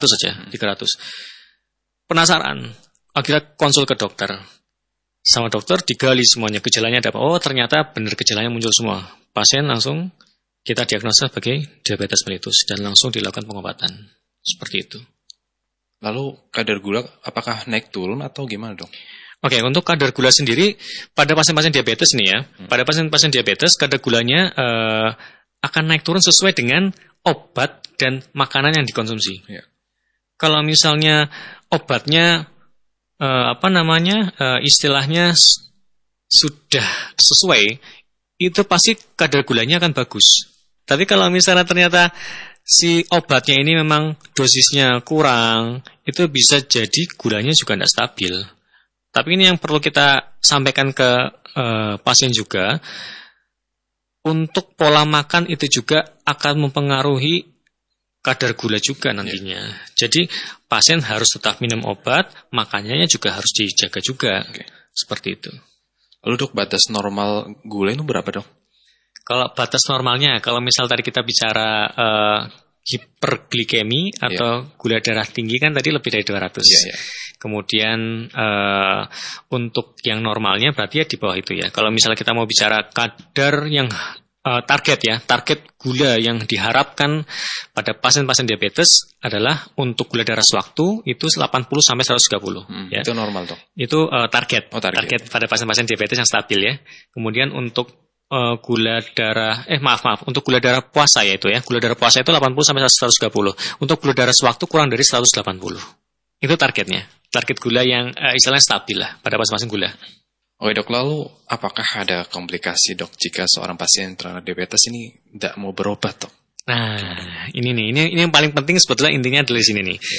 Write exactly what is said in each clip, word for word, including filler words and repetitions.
ratus saja, tiga ratus. Penasaran, akhirnya konsul ke dokter. Sama dokter digali semuanya, gejalanya ada apa? Oh, ternyata benar gejalanya muncul semua. Pasien langsung kita diagnosa sebagai diabetes mellitus dan langsung dilakukan pengobatan. Seperti itu. Lalu kadar gula apakah naik turun atau gimana, Dok? Oke, untuk kadar gula sendiri pada pasien-pasien diabetes nih ya, hmm. pada pasien-pasien diabetes kadar gulanya uh, akan naik turun sesuai dengan obat dan makanan yang dikonsumsi. Ya. Kalau misalnya obatnya uh, apa namanya uh, istilahnya s- sudah sesuai, itu pasti kadar gulanya akan bagus. Tapi kalau misalnya ternyata si obatnya ini memang dosisnya kurang, itu bisa jadi gulanya juga tidak stabil. Tapi ini yang perlu kita sampaikan ke uh, pasien juga, untuk pola makan itu juga akan mempengaruhi kadar gula juga nantinya. Ya. Jadi pasien harus tetap minum obat, makanannya juga harus dijaga juga. Oke. Seperti itu. Lalu Dok, batas normal gula itu berapa, Dok? Kalau batas normalnya, kalau misal tadi kita bicara uh, hiperglikemi atau ya. Gula darah tinggi kan tadi lebih dari dua ratus. Ya, ya. Kemudian uh, untuk yang normalnya berarti ya di bawah itu ya. Kalau misalnya kita mau bicara kadar yang uh, target ya, target gula yang diharapkan pada pasien-pasien diabetes adalah untuk gula darah sewaktu itu delapan puluh sampai seratus tiga puluh. Hmm, ya. Itu normal Dok? Itu uh, target. Oh, target. Target pada pasien-pasien diabetes yang stabil ya. Kemudian untuk uh, gula darah, eh maaf maaf, untuk gula darah puasa ya itu ya. Gula darah puasa itu delapan puluh sampai seratus tiga puluh. Untuk gula darah sewaktu kurang dari seratus delapan puluh. Itu targetnya. Target gula yang uh, istilahnya stabil lah pada pasien-pasien gula. Oke Dok, lalu apakah ada komplikasi Dok jika seorang pasien terkena diabetes ini tidak mau berobat Dok? Nah, ini nih, ini, ini yang paling penting sebetulnya intinya adalah di sini nih. Ya.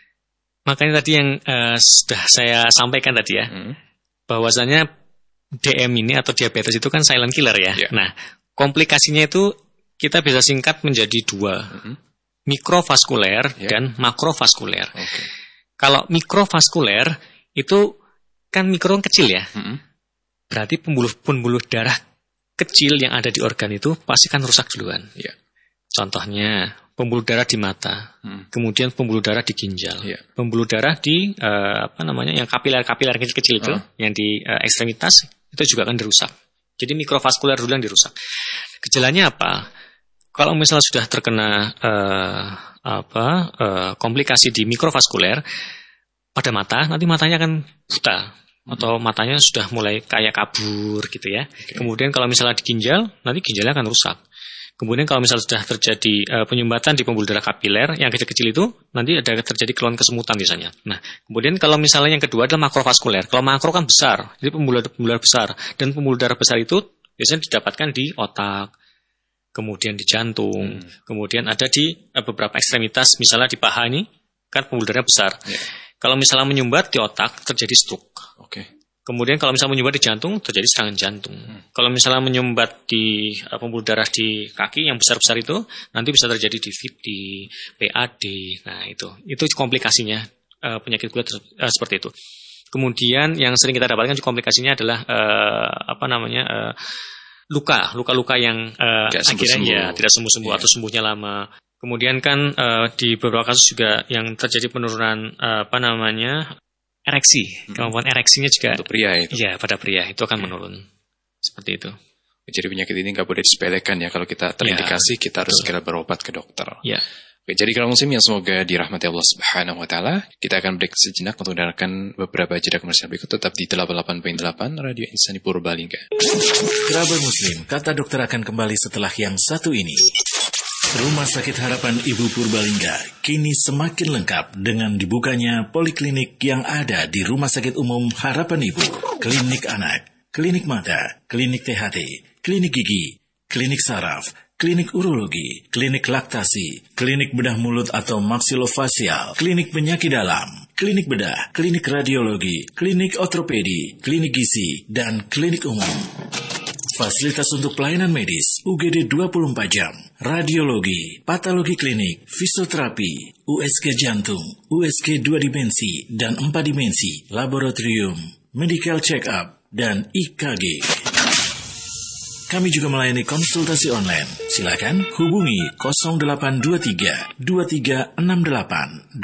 Makanya tadi yang uh, sudah saya sampaikan tadi ya, hmm. bahwasanya D M ini atau diabetes itu kan silent killer ya. Ya. Nah, komplikasinya itu kita bisa singkat menjadi dua, hmm. mikrovaskuler ya. Dan makrovaskuler. Okay. Kalau mikrovaskuler itu kan mikro kecil ya, mm-hmm. berarti pembuluh-pembuluh darah kecil yang ada di organ itu pasti kan rusak duluan. Yeah. Contohnya pembuluh darah di mata, mm. kemudian pembuluh darah di ginjal, yeah. pembuluh darah di uh, apa namanya yang kapiler-kapiler kecil-kecil itu, uh. yang di uh, ekstremitas itu juga akan dirusak. Jadi mikrovaskuler dulu yang dirusak. Gejalanya apa? Kalau misalnya sudah terkena uh, apa uh, komplikasi di mikrovaskuler pada mata, nanti matanya akan buta atau matanya sudah mulai kayak kabur gitu ya. Okay. Kemudian kalau misalnya di ginjal, nanti ginjalnya akan rusak. Kemudian kalau misalnya sudah terjadi uh, penyumbatan di pembuluh darah kapiler yang kecil-kecil itu, nanti ada terjadi keluhan kesemutan misalnya. Nah, kemudian kalau misalnya yang kedua adalah makrovaskuler. Kalau makro kan besar, jadi pembuluh darah besar, dan pembuluh darah besar itu biasanya didapatkan di otak, kemudian di jantung, hmm. kemudian ada di uh, beberapa ekstremitas, misalnya di paha ini, kan pembuluh darah besar. Yeah. Kalau misalnya menyumbat di otak, terjadi stroke. Oke. Okay. Kemudian kalau misalnya menyumbat di jantung, terjadi serangan jantung. Hmm. Kalau misalnya menyumbat di uh, pembuluh darah di kaki yang besar-besar itu, nanti bisa terjadi di V D, P A D. Nah itu, itu komplikasinya uh, penyakit gula ter- uh, seperti itu. Kemudian yang sering kita dapatkan komplikasinya adalah uh, apa namanya uh, luka, luka-luka yang uh, akhirnya ya tidak sembuh-sembuh yeah. atau sembuhnya lama. Kemudian kan uh, di beberapa kasus juga yang terjadi penurunan uh, apa namanya ereksi, hmm. kemampuan ereksinya juga untuk pria itu. Iya, pada pria itu akan menurun. Seperti itu. Jadi penyakit ini nggak boleh disepelekan ya, kalau kita terindikasi ya, kita harus segera berobat ke dokter. Ya. Oke, jadi kalau muslim yang semoga dirahmati Allah Subhanahu wa taala, kita akan break sejenak untuk mendengarkan beberapa jeda komersial berikut, tetap di delapan puluh delapan koma delapan Radio Insani Purbalingga. Kerabat muslim, kata dokter akan kembali setelah yang satu ini. Rumah Sakit Harapan Ibu Purbalingga kini semakin lengkap dengan dibukanya poliklinik yang ada di Rumah Sakit Umum Harapan Ibu. Klinik anak, klinik mata, klinik T H T, klinik gigi, klinik saraf, klinik urologi, klinik laktasi, klinik bedah mulut atau maksilofasial, klinik penyakit dalam, klinik bedah, klinik radiologi, klinik ortopedi, klinik gizi, dan klinik umum. Fasilitas untuk pelayanan medis, U G D dua puluh empat jam, radiologi, patologi klinik, fisioterapi, U S G jantung, U S G dua dimensi dan empat dimensi, laboratorium, medical check-up, dan I K G. Kami juga melayani konsultasi online. Silakan hubungi nol delapan dua tiga dua tiga enam delapan